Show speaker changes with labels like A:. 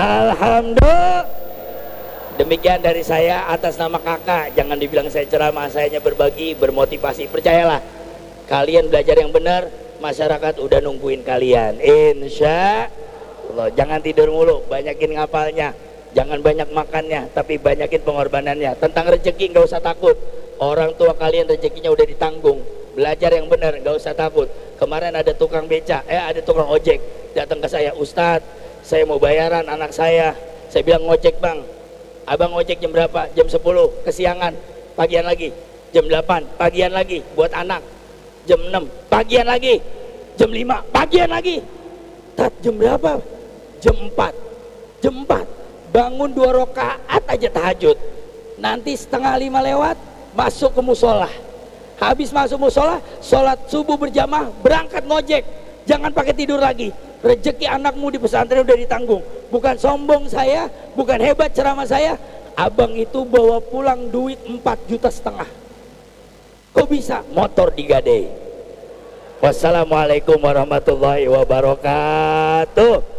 A: Alhamdulillah. Demikian dari saya atas nama kakak. Jangan dibilang saya ceramah, saya hanya berbagi, bermotivasi. Percayalah, kalian belajar yang benar, masyarakat udah nungguin kalian, insya Allah. Jangan tidur mulu, banyakin ngapalnya. Jangan banyak makannya, tapi banyakin pengorbanannya. Tentang rezeki nggak usah takut. Orang tua kalian rezekinya udah ditanggung. Belajar yang benar, nggak usah takut. Kemarin ada tukang beca, ada tukang ojek datang ke saya, Ustadz, saya mau bayaran anak saya. Saya bilang, ngojek bang. Abang ojek jam berapa? Jam 10, kesiangan. Pagian lagi. Jam 8, pagian lagi buat anak. Jam 6, pagian lagi. Jam 5, pagian lagi. Tat, jam berapa? Jam 4. Jam 4. Bangun 2 rakaat aja tahajud. Nanti setengah 5 lewat, masuk ke musola. Habis masuk musola, sholat subuh berjamaah, berangkat ngojek. Jangan pakai tidur lagi. Rezeki anakmu di pesantren udah ditanggung. Bukan sombong saya, bukan hebat ceramah saya. Abang itu bawa pulang duit 4,5 juta. Kok bisa? Motor digadai. Wassalamualaikum warahmatullahi wabarakatuh.